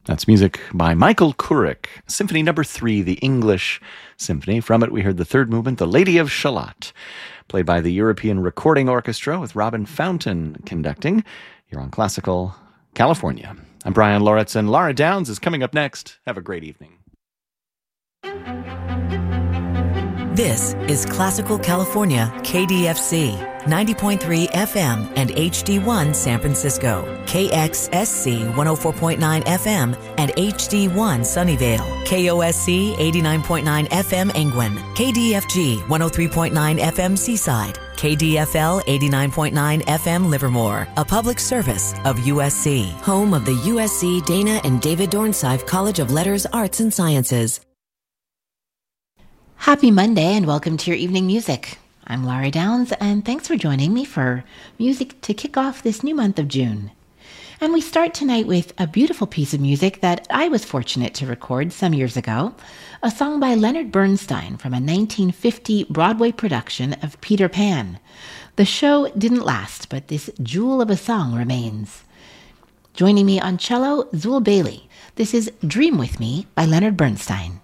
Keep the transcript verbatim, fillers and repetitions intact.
That's music by Michael Kurik, Symphony Number Three, the English Symphony. From it, we heard the third movement, The Lady of Shalott, played by the European Recording Orchestra with Robin Fountain conducting here on Classical California. I'm Brian Loritz, and Laura Downs is coming up next. Have a great evening. This is Classical California, K D F C, ninety point three F M and H D one San Francisco, K X S C one oh four point nine F M and H D one Sunnyvale, K O S C eighty-nine point nine F M Engwin, K D F G one oh three point nine F M Seaside, K D F L eighty-nine point nine F M Livermore, a public service of U S C, home of the U S C Dana and David Dornsife College of Letters, Arts and Sciences. Happy Monday and welcome to your evening music. I'm Laura Downs and thanks for joining me for music to kick off this new month of June. And we start tonight with a beautiful piece of music that I was fortunate to record some years ago, a song by Leonard Bernstein from a nineteen fifty Broadway production of Peter Pan. The show didn't last, but this jewel of a song remains. Joining me on cello, Zul Bailey. This is Dream With Me by Leonard Bernstein.